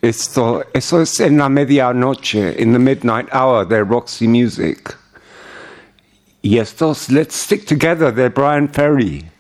Eso es en la medianoche, in the midnight hour de Roxy Music. Y estos Let's Stick Together de Brian Ferry.